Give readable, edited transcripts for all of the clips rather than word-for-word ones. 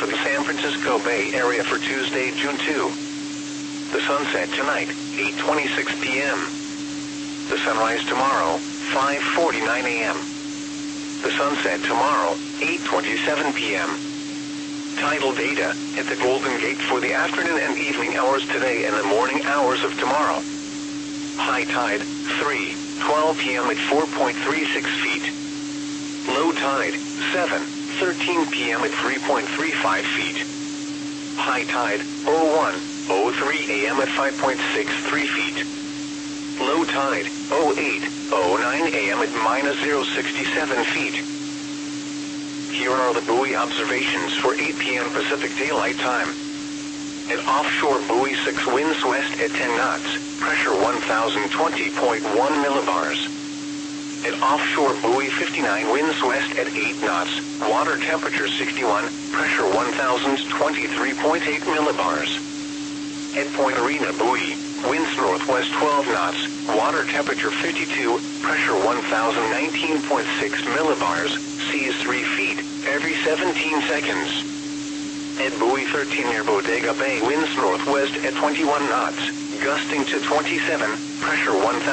for the San Francisco Bay Area for Tuesday, June 2. The sunset tonight, 8:26 p.m. The sunrise tomorrow, 5:49 a.m. The sunset tomorrow, 8:27 p.m. Tidal data at the Golden Gate for the afternoon and evening hours today and the morning hours of tomorrow. High tide, 3:12 p.m. at 4.36 feet. Low tide, 7:13 p.m. at 3.35 feet. High tide, 01:03 a.m. at 5.63 feet. Low tide, 08:09 a.m. at -0.67 feet. Here are the buoy observations for 8 p.m. Pacific Daylight Time. At offshore buoy 6 winds west at 10 knots, pressure 1020.1 millibars. At offshore buoy 59 winds west at 8 knots, water temperature 61, pressure 1023.8 millibars. At Point Arena buoy, winds northwest 12 knots, water temperature 52, pressure 1019.6 millibars, seas 3 feet, every 17 seconds. At buoy 13 near Bodega Bay, winds northwest at 21 knots, gusting to 27, pressure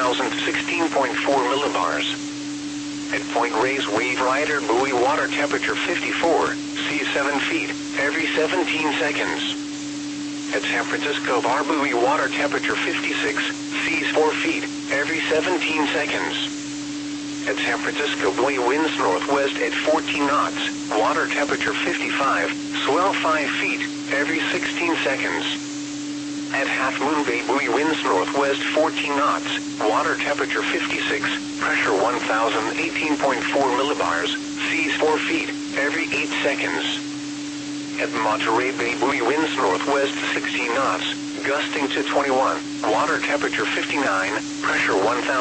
1016.4 millibars. At Point Reyes Wave Rider buoy, water temperature 54, seas 7 feet, every 17 seconds. At San Francisco Bar buoy, water temperature 56, seas 4 feet, every 17 seconds. At San Francisco buoy, winds northwest at 14 knots, water temperature 55, swell 5 feet, every 16 seconds. At Half Moon Bay buoy, winds northwest 14 knots, water temperature 56, pressure 1018.4 millibars, seas 4 feet, every 8 seconds. At Monterey Bay buoy, winds northwest 16 knots, gusting to 21, water temperature 59, pressure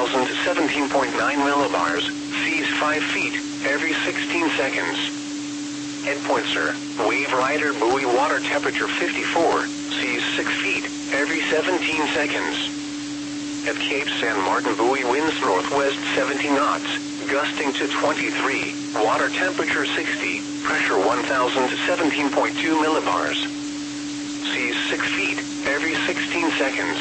1017.9 millibars, seas 5 feet, every 16 seconds. At Point Sur, Wave Rider buoy, water temperature 54, seas 6 feet, every 17 seconds. At Cape San Martin buoy, winds northwest 17 knots, gusting to 23, water temperature 60, pressure 1017.2 millibars. Seas 6 feet, every 16 seconds.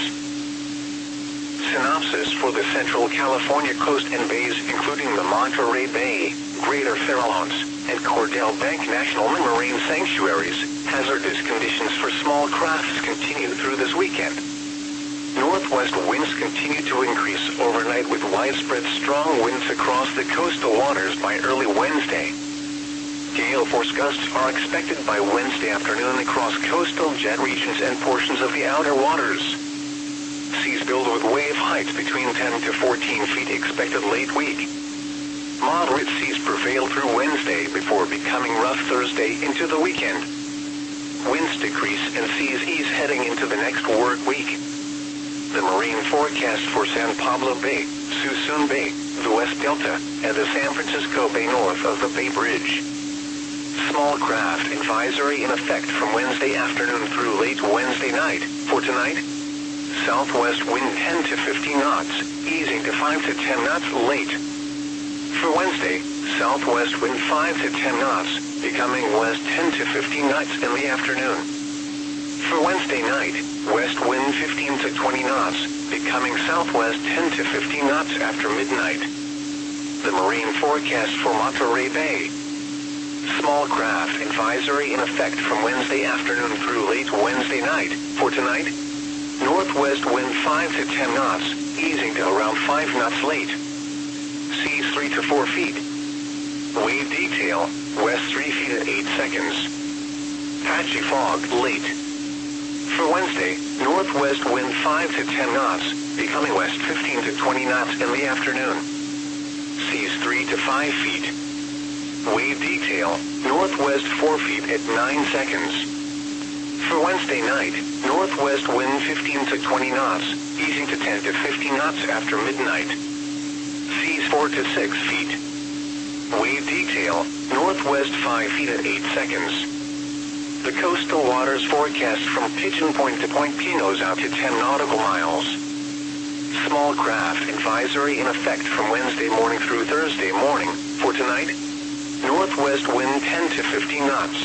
Synopsis for the Central California coast and bays, including the Monterey Bay, Greater Farallones, and Cordell Bank National Marine Sanctuaries. Hazardous conditions for small crafts continue through this weekend. Northwest winds continue to increase overnight with widespread strong winds across the coastal waters by early Wednesday. Gale force gusts are expected by Wednesday afternoon across coastal jet regions and portions of the outer waters. Seas build with wave heights between 10 to 14 feet expected late week. Moderate seas prevail through Wednesday before becoming rough Thursday into the weekend. Winds decrease and seas ease heading into the next work week. The marine forecast for San Pablo Bay, Suisun Bay, the West Delta, and the San Francisco Bay north of the Bay Bridge. Small craft advisory in effect from Wednesday afternoon through late Wednesday night. For tonight, southwest wind 10 to 15 knots, easing to 5 to 10 knots late. For Wednesday, southwest wind 5 to 10 knots, becoming west 10 to 15 knots in the afternoon. For Wednesday night, west wind 15 to 20 knots, becoming southwest 10 to 15 knots after midnight. The marine forecast for Monterey Bay. Small craft advisory in effect from Wednesday afternoon through late Wednesday night. For tonight, northwest wind 5 to 10 knots, easing to around 5 knots late. Seas 3 to 4 feet. Wave detail, west 3 feet at 8 seconds. Patchy fog late. For Wednesday, northwest wind 5 to 10 knots, becoming west 15 to 20 knots in the afternoon. Seas 3 to 5 feet. Wave detail, northwest 4 feet at 9 seconds. For Wednesday night, northwest wind 15 to 20 knots, easing to 10 to 15 knots after midnight. Seas 4 to 6 feet. Wave detail, northwest 5 feet at 8 seconds. The coastal waters forecast from Pigeon Point to Point Pinos out to 10 nautical miles. Small craft advisory in effect from Wednesday morning through Thursday morning. For tonight, northwest wind 10 to 15 knots.